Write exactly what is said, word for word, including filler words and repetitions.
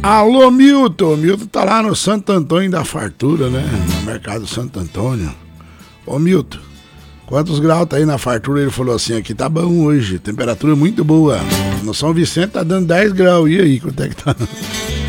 Alô, Milton. Milton tá lá no Santo Antônio da Fartura, né? No mercado Santo Antônio. Ô, Milton, quantos graus tá aí na fartura? Ele falou assim, aqui tá bom hoje, temperatura muito boa. No São Vicente tá dando dez graus, e aí, quanto é que tá?